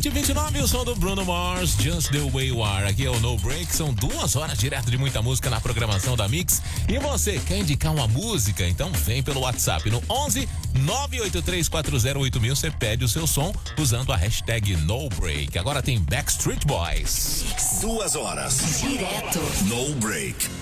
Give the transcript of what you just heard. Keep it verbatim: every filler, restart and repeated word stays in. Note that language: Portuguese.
sete e vinte e nove, o som do Bruno Mars, Just the Way You Are. Aqui é o No Break, são duas horas direto de muita música na programação da Mix. E você quer indicar uma música? Então vem pelo WhatsApp no onze nove oito três quatro zero oito mil. Você pede o seu som usando a hashtag No Break. Agora tem Backstreet Boys. Duas horas. Direto. No Break.